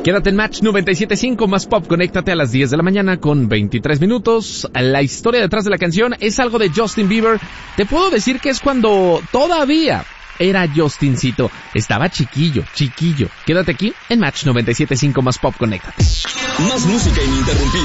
Quédate en Match 97.5 más pop, conéctate a las 10 de la mañana con 23 minutos. La historia detrás de la canción es algo de Justin Bieber. Te puedo decir que es cuando todavía era Justincito. Estaba chiquillo. Quédate aquí en Match 97.5 más pop, conéctate. Más música ininterrumpida.